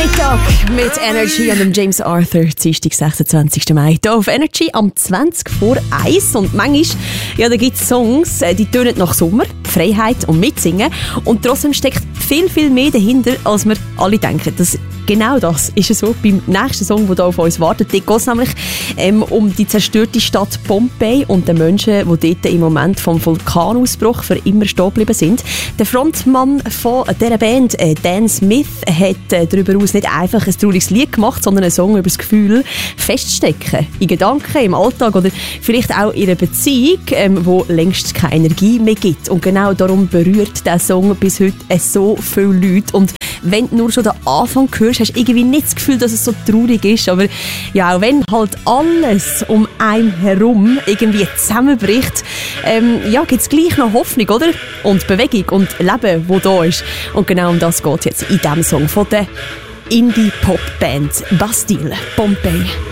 Mittag mit Energy und dem James Arthur, Dienstag, 26. Mai. Hier auf Energy am 20 vor 1. Und manchmal, ja, da gibt es Songs, die tönen nach Sommer, Freiheit und Mitsingen. Und trotzdem steckt viel, viel mehr dahinter, als wir alle denken. Genau das ist es so beim nächsten Song, der hier auf uns wartet. Dort geht es nämlich um die zerstörte Stadt Pompeii und die Menschen, die dort im Moment vom Vulkanausbruch für immer stehen geblieben sind. Der Frontmann von dieser Band, Dan Smith, hat darüber aus nicht einfach ein trauriges Lied gemacht, sondern einen Song über das Gefühl, feststecken in Gedanken, im Alltag oder vielleicht auch in einer Beziehung, wo längst keine Energie mehr gibt. Und genau darum berührt dieser Song bis heute so viele Leute. Und wenn du nur schon den Anfang hörst, hast du irgendwie nicht das Gefühl, dass es so traurig ist. Aber ja, auch wenn halt alles um einen herum irgendwie zusammenbricht, gibt es gleich noch Hoffnung, oder? Und Bewegung und Leben, das da ist. Und genau um das geht es jetzt in diesem Song von der Indie-Pop-Band Bastille, Pompeii.